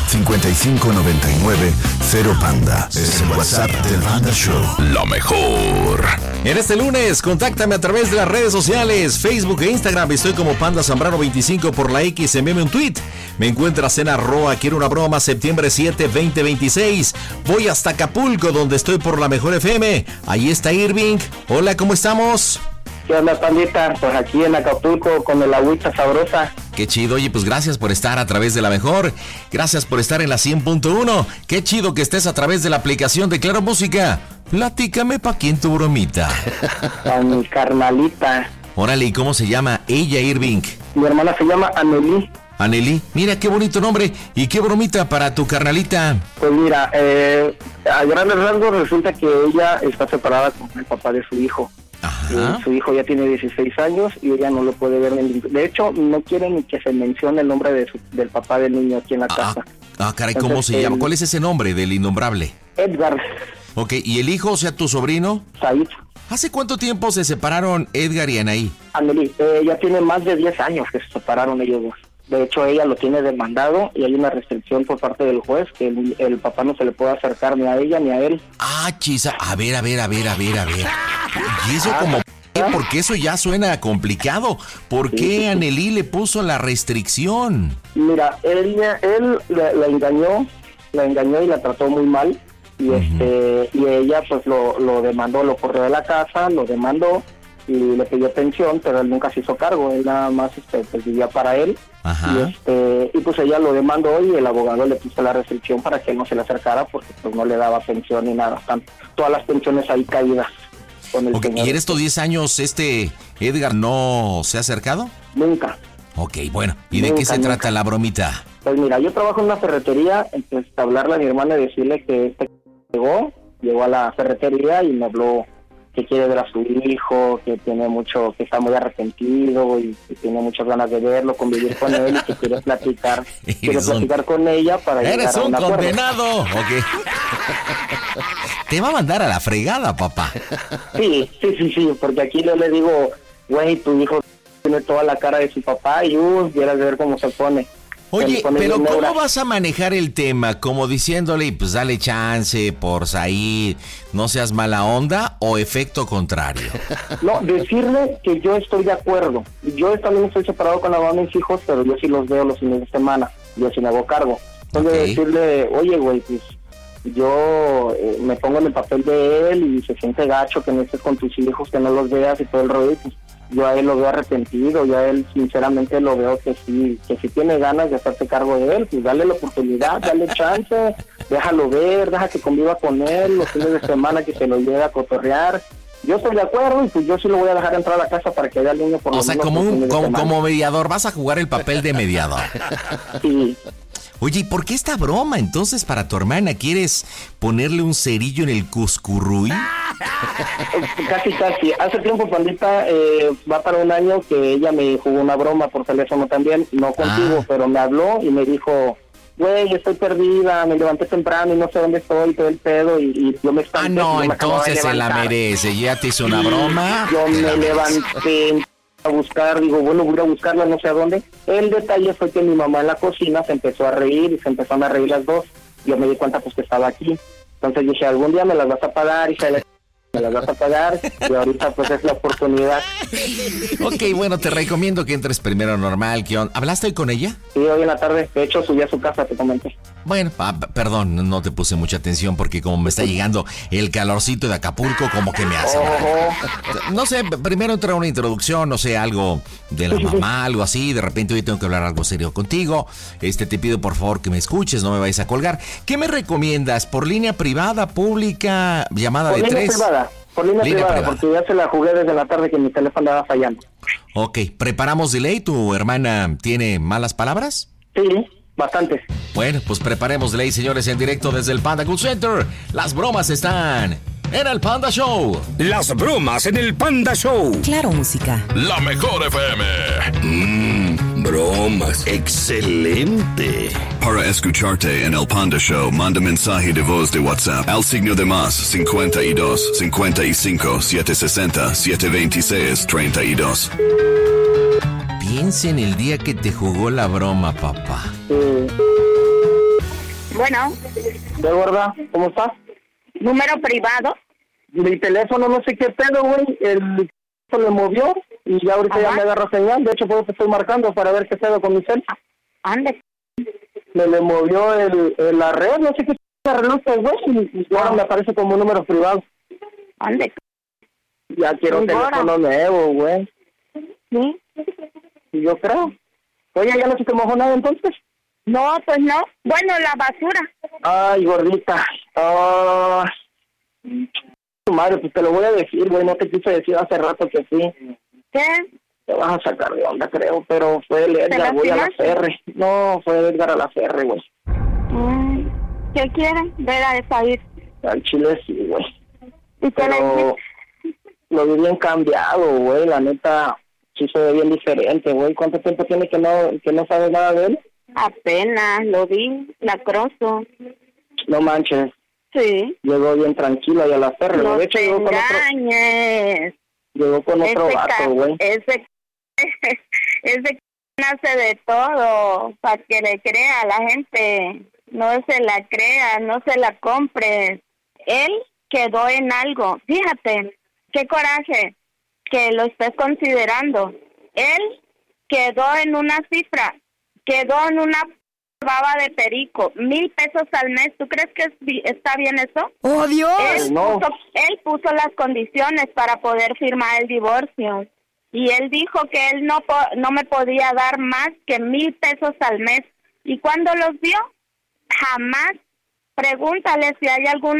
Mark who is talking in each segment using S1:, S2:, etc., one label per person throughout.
S1: 5599-0Panda. Es el WhatsApp del Panda Show. Lo mejor.
S2: En este lunes, contáctame a través de las redes sociales, Facebook e Instagram. Estoy como Panda Zambrano 25 por la X. Envíame un tweet. Me encuentras en @Quiero una broma, septiembre 7, 2026. Voy hasta Acapulco, donde estoy por la Mejor FM. Ahí está Irving. Hola, ¿cómo estamos?
S3: ¿Qué onda, pandita? Pues aquí en Acapulco con el agüita sabrosa.
S2: Qué chido, oye, pues gracias por estar a través de la Mejor. Gracias por estar en la 100.1. Qué chido que estés a través de la aplicación de Claro Música. Platícame pa' quién tu bromita.
S3: A mi carnalita.
S2: Órale, ¿y cómo se llama ella, Irving?
S3: Mi hermana se llama Anelí.
S2: Anelí, mira qué bonito nombre. ¿Y qué bromita para tu carnalita?
S3: Pues mira, a grandes rasgos resulta que ella está separada con el papá de su hijo. Su hijo ya tiene 16 años y ella no lo puede ver. De hecho, no quieren ni que se mencione el nombre del papá del niño aquí en la casa.
S2: Caray, ¿cómo se llama? ¿Cuál es ese nombre del innombrable?
S3: Edgar.
S2: Ok, ¿y el hijo, o sea, tu sobrino?
S3: Said.
S2: ¿Hace cuánto tiempo se separaron Edgar y Anaí?
S3: Anelí, ya tiene más de 10 años que se separaron ellos dos. De hecho, ella lo tiene demandado y hay una restricción por parte del juez que el papá no se le puede acercar ni a ella ni a él.
S2: Chisa, a ver. ¿Y eso como qué? Porque eso ya suena complicado. ¿Por qué Anelí le puso la restricción?
S3: Mira, él la engañó y la trató muy mal. Y y ella pues lo demandó, lo corrió de la casa, lo demandó y le pidió pensión, pero él nunca se hizo cargo, él nada más pues vivía para él. Y pues ella lo demandó y el abogado le puso la restricción para que él no se le acercara porque pues no le daba pensión ni nada, están todas las pensiones ahí caídas con el señor.
S2: ¿Y en estos 10 años Edgar no se ha acercado?
S3: Nunca.
S2: Ok, bueno, ¿y de qué se trata la bromita?
S3: Pues mira, yo trabajo en una ferretería, entonces hablarle a mi hermana y decirle que llegó a la ferretería y me habló que quiere ver a su hijo, que que está muy arrepentido y que tiene muchas ganas de verlo, convivir con él y que quiere platicar con ella para llegar a un acuerdo. ¡Eres un condenado!
S2: Okay. Te va a mandar a la fregada, papá.
S3: Sí, porque aquí yo le digo, güey, tu hijo tiene toda la cara de su papá y quieras ver cómo se pone.
S2: Oye, pero ¿cómo vas a manejar el tema? ¿Como diciéndole, pues dale chance por Said, no seas mala onda, o efecto contrario?
S3: No, decirle que yo estoy de acuerdo. Yo también estoy separado con la mamá de mis hijos, pero yo sí los veo los fines de semana. Yo sí me hago cargo. Entonces decirle, oye, güey, pues yo me pongo en el papel de él y se siente gacho que no estés con tus hijos, que no los veas y todo el rollo, pues yo a él lo veo arrepentido, yo a él sinceramente lo veo que sí tiene ganas de hacerse cargo de él, pues dale la oportunidad, dale chance, déjalo ver, deja que conviva con él los fines de semana, que se lo lleve a cotorrear. Yo estoy de acuerdo y pues yo sí lo voy a dejar entrar a la casa para que vea al niño por lo menos.
S2: O sea, como mediador, vas a jugar el papel de mediador.
S3: Sí.
S2: Oye, ¿y por qué esta broma? Entonces, para tu hermana, ¿quieres ponerle un cerillo en el cuscurruy?
S3: Casi. Hace tiempo, pandita, va para un año que ella me jugó una broma por teléfono también, no contigo, pero me habló y me dijo, güey, estoy perdida, me levanté temprano y no sé dónde estoy, todo el pedo, y yo me espanté.
S2: No, entonces se la merece, ya te hizo una broma.
S3: Yo me levanté a buscar, digo, bueno, voy a buscarla no sé a dónde. El detalle fue que mi mamá en la cocina se empezó a reír y se empezaron a reír las dos. Yo me di cuenta pues que estaba aquí. Entonces dije, algún día me las vas a pagar, hija de la... me las vas a pagar y ahorita pues es la oportunidad.
S2: Ok, bueno, te recomiendo que entres primero normal. ¿Hablaste hoy con ella?
S3: Sí, hoy en la tarde. De hecho, subí a su casa, te comenté.
S2: Bueno, perdón, no te puse mucha atención porque como me está llegando el calorcito de Acapulco, como que me hace. No sé, primero entra una introducción, no sé, algo de la mamá, algo así. De repente hoy tengo que hablar algo serio contigo. Te pido por favor que me escuches, no me vayas a colgar. ¿Qué me recomiendas? ¿Por línea privada, pública, llamada de 3?
S3: Por línea privada, porque ya se la jugué desde la tarde que mi teléfono andaba fallando.
S2: Ok, ¿preparamos delay? ¿Tu hermana tiene malas palabras?
S3: Sí, bastante.
S2: Bueno, pues preparemos delay, señores, en directo desde el Panda Cool Center. Las bromas están en el Panda Show.
S4: Las bromas en el Panda Show.
S5: Claro, música.
S1: La Mejor FM.
S4: Bromas.
S1: Excelente. Para escucharte en el Panda Show, manda mensaje de voz de WhatsApp al signo de más 52 55 760 726 32.
S2: Piensa en el día que te jugó la broma, papá.
S5: Bueno.
S3: ¿De verdad? ¿Cómo estás?
S5: ¿Número privado?
S3: Mi teléfono no sé qué pedo, güey. El se le movió y ya ahorita ya me agarra señal. De hecho, por eso estoy marcando para ver qué pedo con mi cel.
S5: Ande.
S3: Me le movió la red, no sé qué arregló este güey y ahora me aparece como un número privado.
S5: Ande.
S3: Ya quiero un teléfono nuevo, güey.
S5: ¿Sí?
S3: Y yo creo. Oye, ¿ya no se te mojó nada entonces?
S5: No, pues no. Bueno, la basura.
S3: Ay, gordita. Madre, pues te lo voy a decir, güey. No te quise decir hace rato que sí.
S5: ¿Qué?
S3: Te vas a sacar de onda, creo, pero fue el Edgar, güey, a la Ferre. No, fue Edgar a la Ferre, güey.
S5: ¿Qué quieren? Ver a Said.
S3: Al chile sí, güey.
S5: ¿Y qué le dijiste?
S3: Lo vi bien cambiado, güey. La neta, sí se ve bien diferente, güey. ¿Cuánto tiempo tiene que no sabes nada de él?
S5: Apenas, lo vi, lacroso.
S3: No manches.
S5: Sí.
S3: Llegó bien tranquilo ahí a la Ferre.
S5: No
S3: de hecho,
S5: te engañes.
S3: Llegó con otro vato, güey.
S5: Ese hace de todo para que le crea a la gente. No se la crea, no se la compre. Él quedó en algo. Fíjate, qué coraje que lo estés considerando. Él quedó en una cifra, quedó en una baba de perico, 1,000 pesos al mes. ¿Tú crees que está bien eso?
S6: ¡Oh, Dios!
S5: Él puso las condiciones para poder firmar el divorcio. Y él dijo que él no me podía dar más que 1,000 pesos al mes. ¿Y cuando los vio? Jamás. Pregúntale si hay algún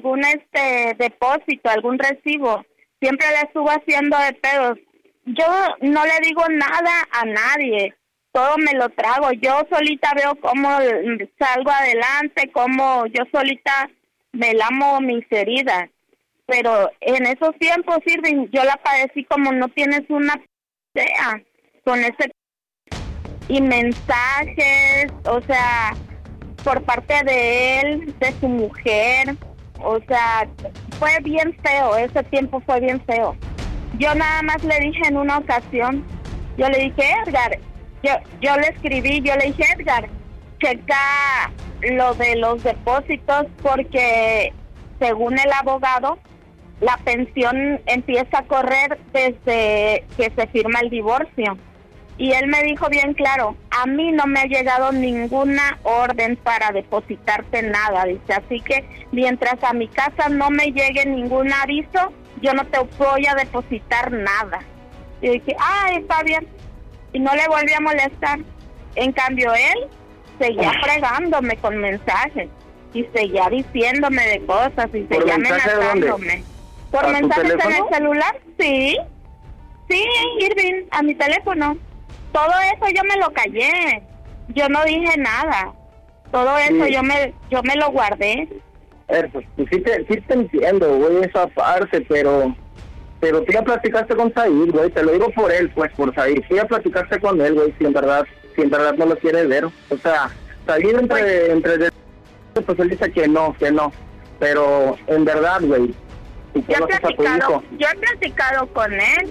S5: depósito, algún recibo. Siempre le estuvo haciendo de pedos. Yo no le digo nada a nadie. Todo me lo trago. Yo solita veo cómo salgo adelante, cómo yo solita me lamo mis heridas. Pero en esos tiempos, Irving, yo la padecí como no tienes una idea, con ese y mensajes, o sea, por parte de él, de su mujer, o sea, fue bien feo, ese tiempo fue bien feo. Yo nada más le dije en una ocasión, yo le dije, Edgar, yo le escribí, yo le dije, Edgar, checa lo de los depósitos porque según el abogado, la pensión empieza a correr desde que se firma el divorcio. Y él me dijo bien claro, a mí no me ha llegado ninguna orden para depositarte nada, dice, así que mientras a mi casa no me llegue ningún aviso, yo no te voy a depositar nada. Y dije, está bien. Y no le volví a molestar. En cambio, él seguía fregándome con mensajes y seguía diciéndome de cosas y seguía amenazándome. ¿Por mensajes en el celular? Sí, Irving, a mi teléfono. Todo eso yo me lo callé. Yo no dije nada. Todo eso yo me lo guardé.
S3: Pues sí te entiendo, güey, esa parte, pero tú ya platicaste con Said, güey, te lo digo por él, pues, por Said. Tú ya platicaste con él, güey, si en verdad no lo quieres ver. O sea, Said entre pues él dice que no. Pero en verdad, güey,
S5: yo he platicado con él.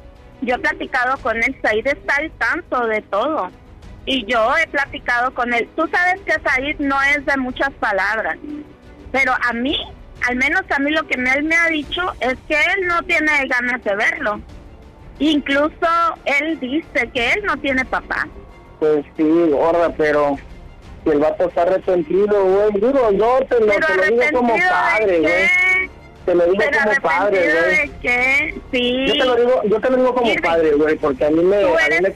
S5: Said está al tanto de todo. Y yo he platicado con él. Tú sabes que Said no es de muchas palabras. Pero a mí, al menos a mí lo que él me ha dicho es que él no tiene ganas de verlo. Incluso él dice que él no tiene papá.
S3: Pues sí, gorda, pero si el vato está arrepentido, güey. Digo, yo te lo digo como padre, güey. Te lo digo como padre, güey.
S5: ¿De qué? Sí.
S3: Yo te lo digo como padre, güey, porque a mí me...
S5: Tú eres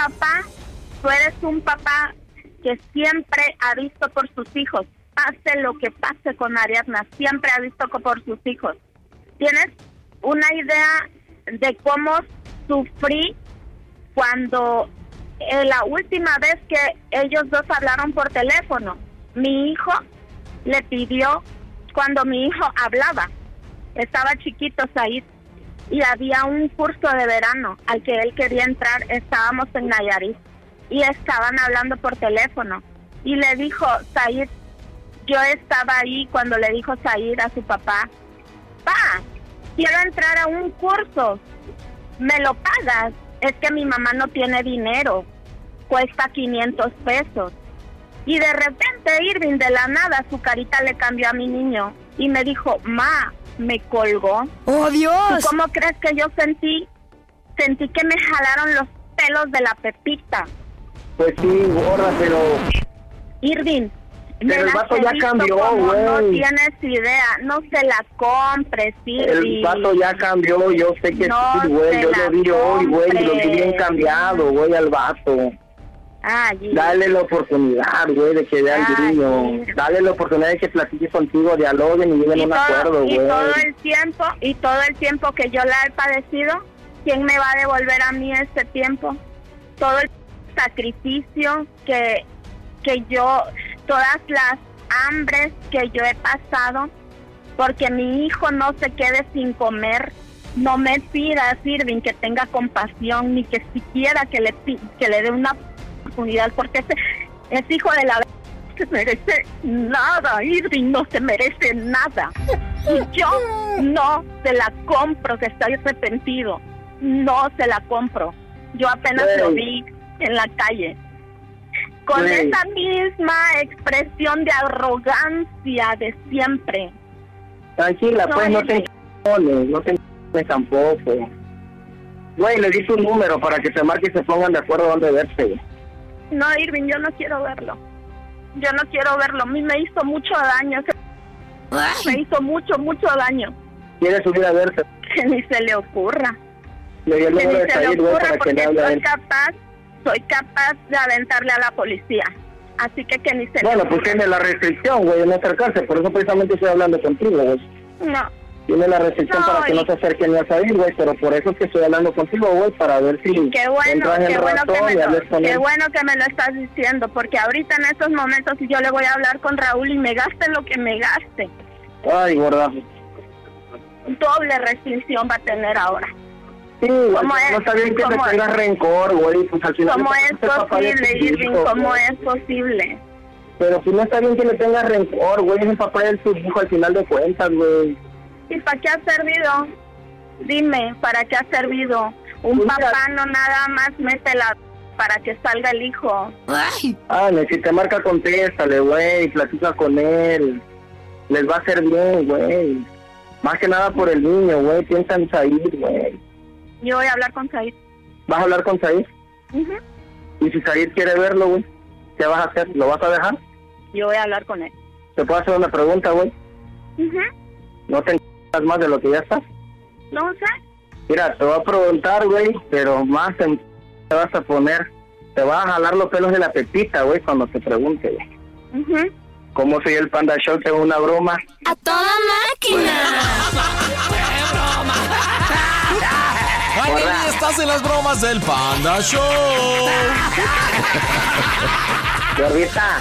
S5: un papá que siempre ha visto por sus hijos. Pase lo que pase con Ariadna, siempre ha visto por sus hijos. ¿Tienes una idea de cómo sufrí cuando la última vez que ellos dos hablaron por teléfono? Mi hijo le pidió, cuando mi hijo hablaba, estaba chiquito Said, y había un curso de verano al que él quería entrar, estábamos en Nayarit, y estaban hablando por teléfono, y le dijo Said, yo estaba ahí cuando le dijo Said a su papá, quiero entrar a un curso, ¿me lo pagas? Es que mi mamá no tiene dinero, cuesta 500 pesos. Y de repente Irving, de la nada, su carita le cambió a mi niño y me dijo, ma, me colgó.
S6: ¡Oh, Dios!
S5: ¿Tú cómo crees que yo sentí? Sentí que me jalaron los pelos de la Pepita.
S3: Pues sí, gorda, pero...
S5: Irving,
S3: pero el vato ya cambió,
S5: güey. No
S3: güey.
S5: tienes idea, no se la compres, Irving.
S3: El vato ya cambió, yo sé que
S5: no
S3: sí, güey. Yo lo vi hoy, güey, y lo vi bien cambiado, güey, al vato. Dale la oportunidad, güey, de que vea al niño. Dale la oportunidad de que platique contigo, dialoguen y lleguen a un acuerdo, güey.
S5: Y todo el tiempo que yo la he padecido, ¿quién me va a devolver a mí ese tiempo? Todo el sacrificio que yo, todas las hambres que yo he pasado, porque mi hijo no se quede sin comer. No me pidas, Irving, que tenga compasión, ni que siquiera que le dé una oportunidad, porque ese hijo de la se merece nada. Irving no se merece nada. Y yo no se la compro, que estoy arrepentido. No se la compro. Yo apenas lo vi en la calle con esa misma expresión de arrogancia de siempre.
S3: Tranquila, pues no te tampoco. Güey, le di su número para que se marque y se pongan de acuerdo dónde verse.
S5: No, Irving, yo no quiero verlo. Yo no quiero verlo. A mí me hizo mucho daño. Me hizo mucho daño.
S3: ¿Quiere subir a verse?
S5: Que ni se le ocurra.
S3: Le di el número de Said, güey, para que le hable a él.
S5: Soy capaz de aventarle a la policía. Así que ni se le
S3: Bueno,
S5: ocurra.
S3: pues tiene la restricción, güey, de no acercarse. Por eso precisamente estoy hablando contigo, güey.
S5: No.
S3: Tiene la restricción para que no se acerque ni a Said, güey, pero por eso es que estoy hablando contigo, güey, para ver si
S5: qué bueno que me lo estás diciendo, porque ahorita en estos momentos yo le voy a hablar con Raúl y me gaste lo que me gaste.
S3: Ay, gorda.
S5: Doble restricción va a tener ahora.
S3: Sí, no está bien que te tengas rencor, güey, pues al final...
S5: ¿Cómo es posible, Irving? ¿Cómo es posible?
S3: Pero si no está bien que le tengas rencor, güey, es el papá de tu hijo al final de cuentas, güey.
S5: ¿Y para qué ha servido? Dime, ¿para qué ha servido? Un papá no nada más mete para que salga el hijo.
S3: Si te marca, contéstale, güey, platica con él. Les va a hacer bien, güey. Más que nada por el niño, güey, piensa en Said, güey.
S5: Yo voy a hablar con Said.
S3: ¿Vas a hablar con Said? Y si Said quiere verlo, güey, ¿qué vas a hacer? ¿Lo vas a dejar?
S5: Yo voy a hablar con él.
S3: ¿Te puedo hacer una pregunta, güey? ¿No te más de lo que ya estás?
S5: No sé.
S3: Mira, te voy a preguntar, güey, pero más te vas a poner, te vas a jalar los pelos de la Pepita, güey, cuando te pregunte, güey. ¿Cómo soy el Panda Show? Tengo una broma.
S6: ¡A toda máquina!
S2: ¡Aneli, estás en las bromas del Panda Show!
S3: Gordita.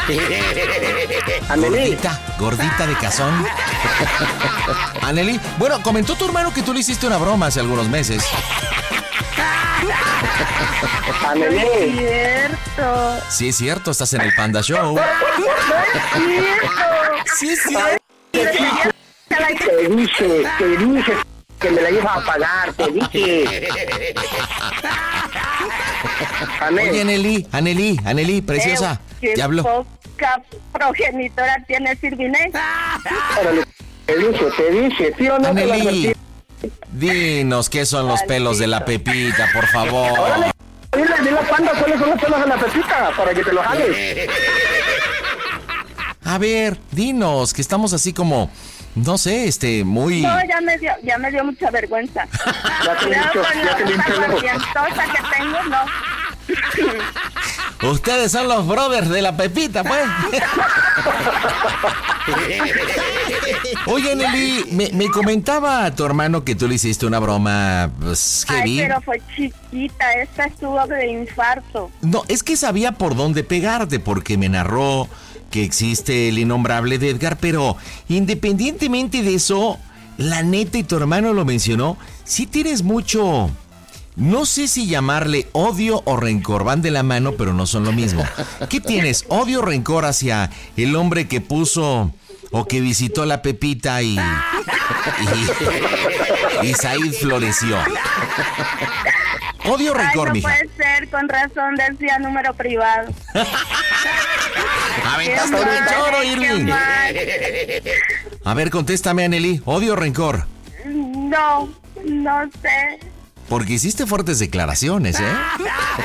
S3: Aneli.
S2: Gordita de cazón. Aneli, bueno, comentó tu hermano que tú le hiciste una broma hace algunos meses.
S3: Aneli.
S5: No es cierto.
S2: Sí, es cierto, estás en el Panda Show.
S5: No es cierto.
S2: Sí, es cierto.
S3: Te dije que me la ibas a pagar, te dije.
S2: Oye, Aneli, preciosa,
S5: ¿Qué
S2: ya habló.
S5: poca progenitora tienes, Irvine?
S3: Te dije, ¿sí o no?
S2: Aneli, dinos qué son los pelos de la Pepita, por favor.
S3: Dile a Panda cuáles son los pelos de la Pepita, para que te los jales.
S2: A ver, dinos, que estamos así como, no sé, muy...
S5: No, ya me dio mucha vergüenza.
S3: Ya te he dicho, ya te he dicho.
S5: Que tengo, no.
S2: Ustedes son los brothers de la Pepita, pues. Oye, Nelly, me comentaba tu hermano que tú le hiciste una broma, pues, heavy.
S5: Ay, pero fue chiquita, esta estuvo de infarto.
S2: No, es que sabía por dónde pegarte, porque me narró que existe el innombrable de Edgar, pero independientemente de eso, la neta, y tu hermano lo mencionó, sí tienes mucho... No sé si llamarle odio o rencor, van de la mano, pero no son lo mismo. ¿Qué tienes? ¿Odio o rencor hacia el hombre que puso o que visitó la Pepita y Said floreció? ¿Odio o rencor,
S5: no
S2: mija?
S5: Puede ser, con razón decía número privado.
S2: Aventaste el choro, Irving. A ver, contéstame, Anneli. ¿Odio o rencor?
S5: No sé.
S2: Porque hiciste fuertes declaraciones, ¿eh?